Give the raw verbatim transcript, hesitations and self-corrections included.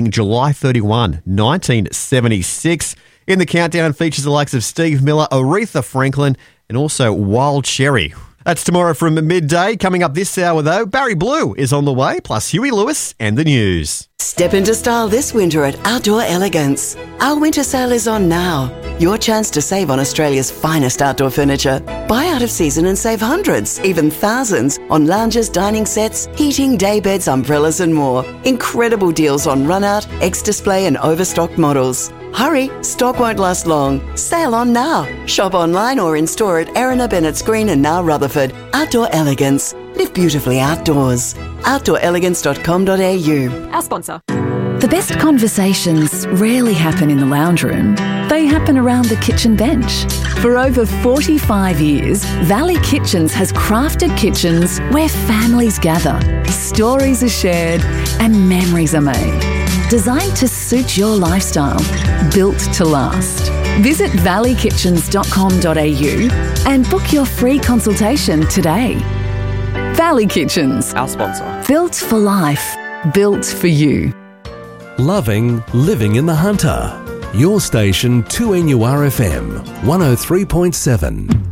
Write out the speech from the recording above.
July thirty-first, nineteen seventy-six. In the countdown features the likes of Steve Miller, Aretha Franklin, and also Wild Cherry. That's tomorrow from midday. Coming up this hour, though, Barry Blue is on the way, plus Huey Lewis and the news. Step into style this winter at Outdoor Elegance. Our winter sale is on now. Your chance to save on Australia's finest outdoor furniture. Buy out of season and save hundreds, even thousands, on lounges, dining sets, heating, daybeds, umbrellas and more. Incredible deals on run-out, ex-display and overstocked models. Hurry, stock won't last long. Sale on now. Shop online or in store at Erina, Bennett's Green and now Rutherford. Outdoor Elegance. Live beautifully outdoors. outdoor elegance dot com dot a u. Our sponsor. The best conversations rarely happen in the lounge room. They happen around the kitchen bench. For over forty-five years, Valley Kitchens has crafted kitchens where families gather, stories are shared, and memories are made. Designed to suit your lifestyle, built to last. Visit valley kitchens dot com dot a u and book your free consultation today. Valley Kitchens. Our sponsor. Built for life. Built for you. Loving living in the Hunter. Your station two N U R F M one oh three point seven.